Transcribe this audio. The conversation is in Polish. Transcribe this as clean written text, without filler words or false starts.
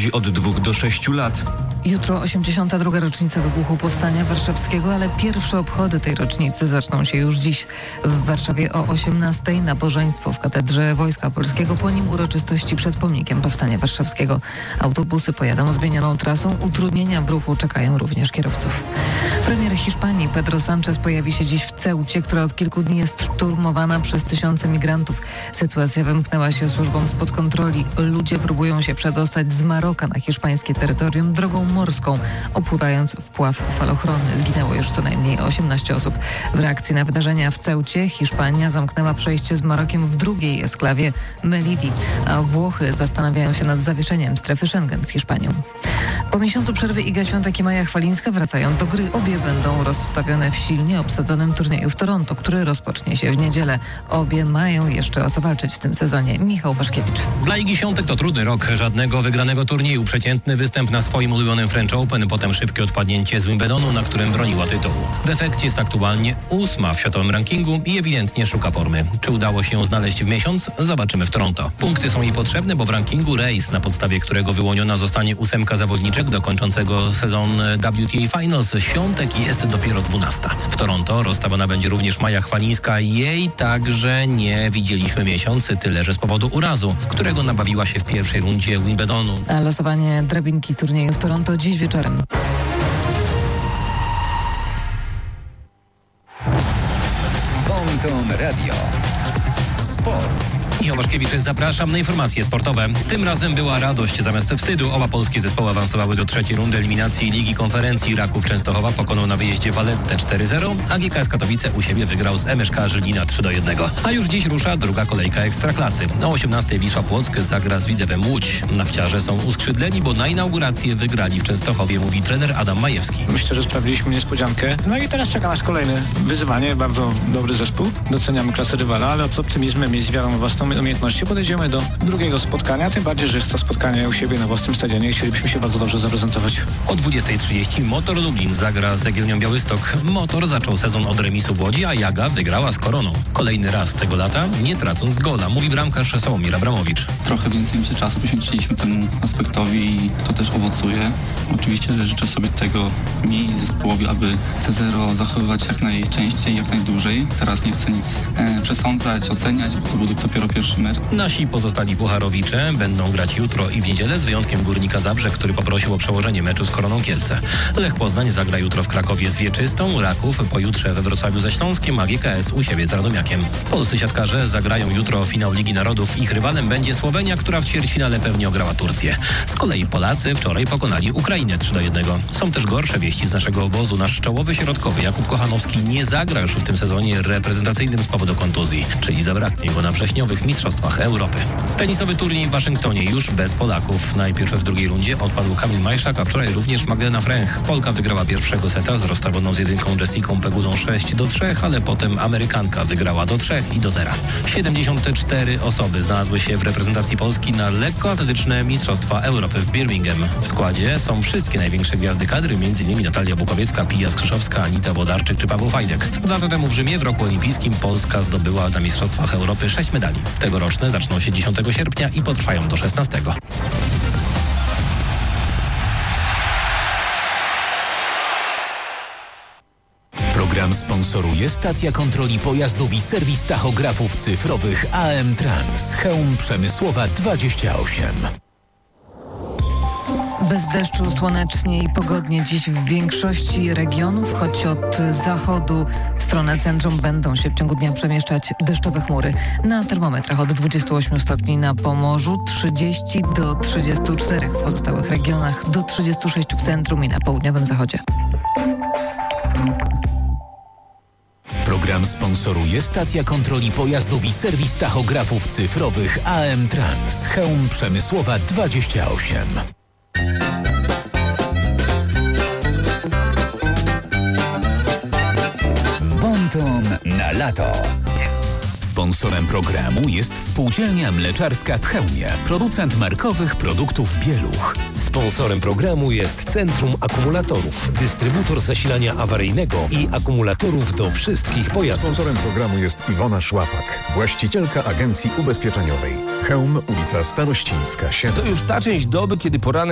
ludzi od 2 do 6 lat. Jutro 82. rocznica wybuchu Powstania Warszawskiego, ale pierwsze obchody tej rocznicy zaczną się już dziś. W Warszawie o 18:00 nabożeństwo w Katedrze Wojska Polskiego, po nim uroczystości przed pomnikiem Powstania Warszawskiego. Autobusy pojadą zmienioną trasą, utrudnienia w ruchu czekają również kierowców. Premier Hiszpanii Pedro Sánchez pojawi się dziś w Ceucie, która od kilku dni jest szturmowana przez tysiące migrantów. Sytuacja wymknęła się służbom spod kontroli. Ludzie próbują się przedostać z Maroka na hiszpańskie terytorium drogą morską, opływając wpław falochrony. Zginęło już co najmniej 18 osób. W reakcji na wydarzenia w Ceucie Hiszpania zamknęła przejście z Marokiem w drugiej eksklawie Melili, a Włochy zastanawiają się nad zawieszeniem strefy Schengen z Hiszpanią. Po miesiącu przerwy Iga Świątek i Maja Chwalińska wracają do gry. Obie będą rozstawione w silnie obsadzonym turnieju w Toronto, który rozpocznie się w niedzielę. Obie mają jeszcze o co walczyć w tym sezonie. Michał Waszkiewicz. Dla Igi Świątek to trudny rok. Żadnego wygranego turnieju. Przeciętny występ na swoim ulubionym French Open, potem szybkie odpadnięcie z Wimbledonu, na którym broniła tytułu. W efekcie jest aktualnie 8. w światowym rankingu i ewidentnie szuka formy. Czy udało się ją znaleźć w miesiąc? Zobaczymy w Toronto. Punkty są jej potrzebne, bo w rankingu Race, na podstawie którego wyłoniona zostanie 8 zawodniczek dokończącego sezon WTA Finals, Świątek jest dopiero 12. W Toronto rozstawiona będzie również Maja Chwalińska. Jej także nie widzieliśmy miesiąc, tyle że z powodu urazu, którego nabawiła się w pierwszej rundzie Wimbledonu. A losowanie drabinki turnieju w Toronto dziś wieczorem. Bonton Radio. Sport. Michał Waszkiewicz, zapraszam na informacje sportowe. Tym razem była radość zamiast wstydu. Oba polskie zespoły awansowały do trzeciej rundy eliminacji Ligi Konferencji. Raków Częstochowa pokonał na wyjeździe Valettę 4-0, a GKS Katowice u siebie wygrał z MSK Żylina 3-1. A już dziś rusza druga kolejka Ekstraklasy. O 18:00 Wisła Płock zagra z Widzewem Łódź. Nawciarze są uskrzydleni, bo na inaugurację wygrali w Częstochowie, mówi trener Adam Majewski. Myślę, że sprawiliśmy niespodziankę. No i teraz czeka nas kolejne wyzwanie. Bardzo dobry zespół. Doceniamy klasę rywala, ale z optymizmem i z wiarą w własną umiejętności podejdziemy do drugiego spotkania, tym bardziej, że jest to spotkanie u siebie na własnym stadionie i chcielibyśmy się bardzo dobrze zaprezentować. O 20:30 Motor Lublin zagra z Jagiellonią Białystok. Motor zaczął sezon od remisu w Łodzi, a Jaga wygrała z Koroną. Kolejny raz tego lata, nie tracąc gola, mówi bramkarz Sławomir Abramowicz. Trochę więcej czasu poświęciliśmy temu aspektowi i to też owocuje. Oczywiście życzę sobie tego mi i zespołowi, aby C0 zachowywać jak najczęściej, jak najdłużej. Teraz nie chcę nic przesądzać, oceniać, bo to był dopiero pierwszy mecz. Nasi pozostali pucharowicze będą grać jutro i w niedzielę, z wyjątkiem Górnika Zabrze, który poprosił o przełożenie meczu z Koroną Kielce. Lech Poznań zagra jutro w Krakowie z Wieczystą, Raków pojutrze we Wrocławiu ze Śląskiem, a GKS u siebie z Radomiakiem. Polscy siatkarze zagrają jutro finał Ligi Narodów. Ich rywalem będzie Słowenia, która w ćwierćfinale pewnie ograła Turcję. Z kolei Polacy wczoraj pokonali Ukrainę 3-1. Są też gorsze wieści z naszego obozu. Nasz czołowy środkowy Jakub Kochanowski nie zagra już w tym sezonie reprezentacyjnym z powodu kontuzji, czyli zabraknie go na wrześniowych Mistrzostwach Europy. Tenisowy turniej w Waszyngtonie już bez Polaków. Najpierw w drugiej rundzie odpadł Kamil Majszak, a wczoraj również Magdalena Fręch. Polka wygrała pierwszego seta z rozstawioną z jedynką Jessicą Pegudą 6-3, ale potem Amerykanka wygrała do 3 i do 0. 74 osoby znalazły się w reprezentacji Polski na lekkoatletyczne Mistrzostwa Europy w Birmingham. W składzie są wszystkie największe gwiazdy kadry, m.in. Natalia Bukowiecka, Pija Skrzyszowska, Anita Wodarczyk czy Paweł Fajdek. 2 lata temu w Rzymie w roku olimpijskim Polska zdobyła na Mistrzostwach Europy 6 medali. Tegoroczne zaczną się 10 sierpnia i potrwają do 16. Program sponsoruje stacja kontroli pojazdów i serwis tachografów cyfrowych AM Trans. Chełm Przemysłowa 28. Bez deszczu, słonecznie i pogodnie dziś w większości regionów, choć od zachodu w stronę centrum będą się w ciągu dnia przemieszczać deszczowe chmury. Na termometrach od 28 stopni na Pomorzu, 30 do 34 w pozostałych regionach, do 36 w centrum i na południowym zachodzie. Program sponsoruje stacja kontroli pojazdów i serwis tachografów cyfrowych AM Trans. Chełm Przemysłowa 28. Bonton na lato. Sponsorem programu jest Spółdzielnia Mleczarska w Chełmie, producent markowych produktów Bieluch. Sponsorem programu jest Centrum Akumulatorów, dystrybutor zasilania awaryjnego i akumulatorów do wszystkich pojazdów. Sponsorem programu jest Iwona Szłapak, właścicielka agencji ubezpieczeniowej. Chełm, ulica Starościńska 7. To już ta część doby, kiedy poranek